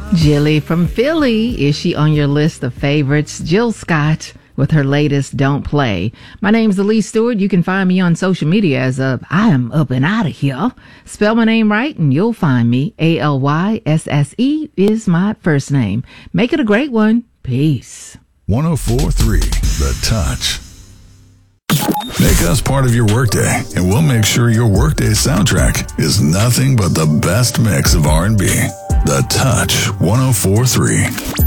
Jilly from Philly. Is she on your list of favorites? Jill Scott with her latest Don't Play. My name's Elise Stewart. You can find me on social media as I am up and out of here. Spell my name right and you'll find me. ALYSSE is my first name. Make it a great one. Peace. 104.3 The Touch. Make us part of your workday, and we'll make sure your workday soundtrack is nothing but the best mix of R&B. The Touch 104.3.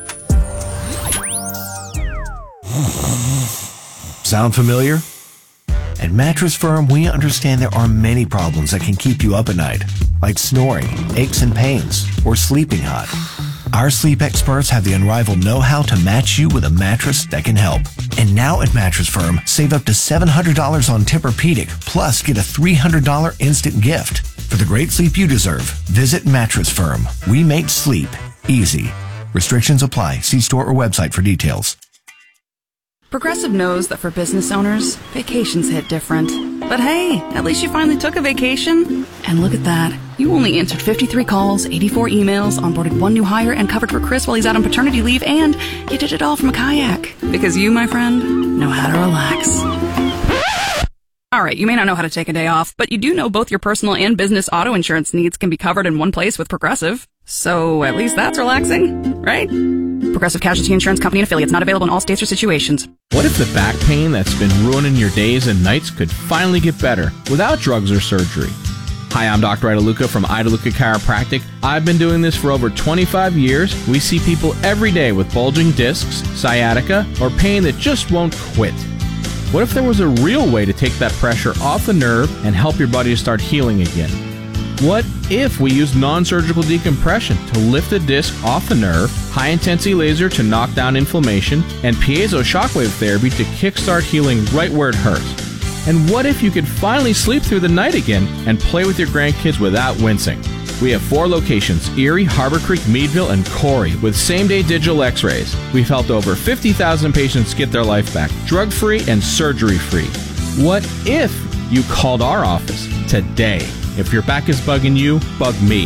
Sound familiar? At Mattress Firm, we understand there are many problems that can keep you up at night, like snoring, aches and pains, or sleeping hot. Our sleep experts have the unrivaled know-how to match you with a mattress that can help. And now at Mattress Firm, save up to $700 on Tempur-Pedic, plus get a $300 instant gift. For the great sleep you deserve, visit Mattress Firm. We make sleep easy. Restrictions apply. See store or website for details. Progressive knows that for business owners, vacations hit different. But hey, at least you finally took a vacation. And look at that. You only answered 53 calls, 84 emails, onboarded one new hire, and covered for Chris while he's out on paternity leave, and you did it all from a kayak. Because you, my friend, know how to relax. Alright, you may not know how to take a day off, but you do know both your personal and business auto insurance needs can be covered in one place with Progressive. So at least that's relaxing, right? Progressive Casualty Insurance Company and affiliates, not available in all states or situations. What if the back pain that's been ruining your days and nights could finally get better without drugs or surgery? Hi, I'm Dr. Ida Luca from Ida Luca Chiropractic. I've been doing this for over 25 years. We see people every day with bulging discs, sciatica, or pain that just won't quit. What if there was a real way to take that pressure off the nerve and help your body to start healing again? What if we used non-surgical decompression to lift the disc off the nerve, high-intensity laser to knock down inflammation, and piezo shockwave therapy to kickstart healing right where it hurts? And what if you could finally sleep through the night again and play with your grandkids without wincing? We have 4 locations, Erie, Harbor Creek, Meadville, and Corey, with same-day digital x-rays. We've helped over 50,000 patients get their life back, drug-free and surgery-free. What if you called our office today? If your back is bugging you, bug me.